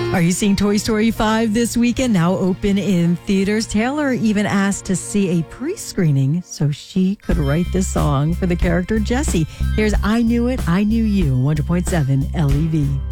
Are you seeing Toy Story 5 this weekend? Now open in theaters. Taylor even asked to see a pre-screening so she could write this song for the character Jessie. Here's I Knew It, I Knew You, 100.7 LEV.